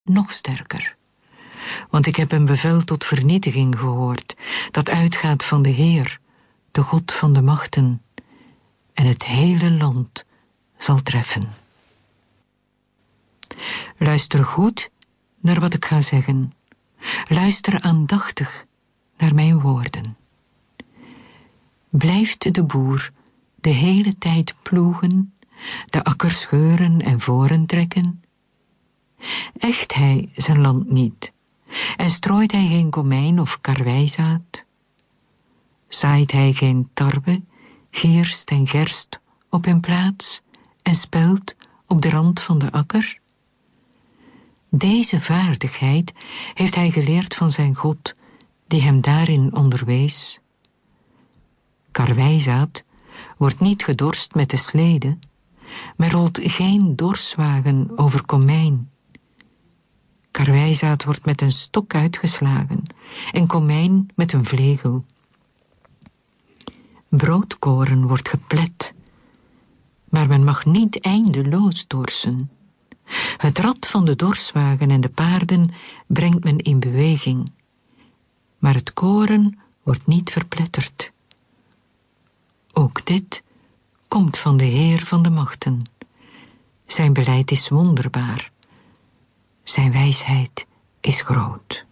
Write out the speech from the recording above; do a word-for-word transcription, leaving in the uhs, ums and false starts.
nog sterker. Want ik heb een bevel tot vernietiging gehoord, dat uitgaat van de Heer, de God van de machten, en het hele land zal treffen. Luister goed naar wat ik ga zeggen. Luister aandachtig naar mijn woorden. Blijft de boer de hele tijd ploegen, de akker scheuren en voren trekken? Echt hij zijn land niet, en strooit hij geen komijn of karwijzaad? Zaait hij geen tarwe, gierst en gerst op hun plaats en spelt op de rand van de akker? Deze vaardigheid heeft hij geleerd van zijn God, die hem daarin onderwees. Karwijzaad wordt niet gedorst met de slede, maar rolt geen dorswagen over komijn. Karwijzaad wordt met een stok uitgeslagen en komijn met een vlegel. Broodkoren wordt geplet, maar men mag niet eindeloos dorsen. Het rad van de dorswagen en de paarden brengt men in beweging, maar het koren wordt niet verpletterd. Ook dit komt van de Heer van de machten. Zijn beleid is wonderbaar. Zijn wijsheid is groot.